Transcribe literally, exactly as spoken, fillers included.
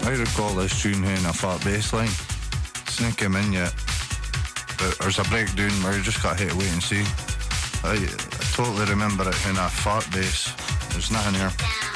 I recall this tune having a fat bass line. Snake him in yet. But there's a breakdown where you just got to hit wait and see. I, I totally remember it in a fart bass. There's nothing here.